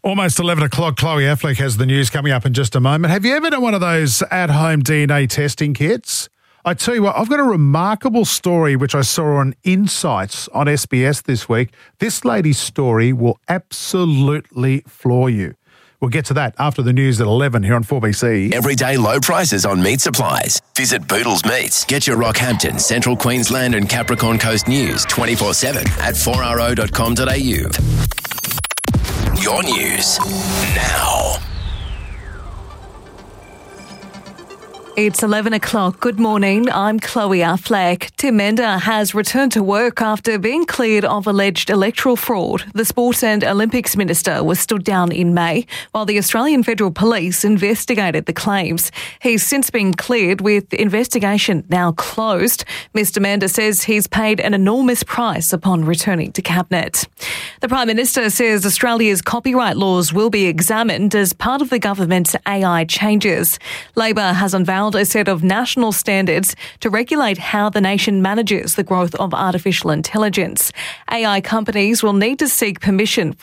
Almost 11 o'clock. Chloe Affleck has the news coming up in just a moment. Have you ever done one of those at-home DNA testing kits? I tell you what, I've got a remarkable story which I saw on Insights on SBS this week. This lady's story will absolutely floor you. We'll get to that after the news at 11 here on 4BC. Everyday low prices on meat supplies. Visit Boodles Meats. Get your Rockhampton, Central Queensland and Capricorn Coast news 24/7 at 4RO.com.au. Your news now. It's 11 o'clock. Good morning. I'm Chloe Affleck. Tim Mender has returned to work after being cleared of alleged electoral fraud. The Sport and Olympics Minister was stood down in May while the Australian Federal Police investigated the claims. He's since been cleared with investigation now closed. Mr Mender says he's paid an enormous price upon returning to Cabinet. The Prime Minister says Australia's copyright laws will be examined as part of the government's AI changes. Labor has unveiled a set of national standards to regulate how the nation manages the growth of artificial intelligence. AI companies will need to seek permission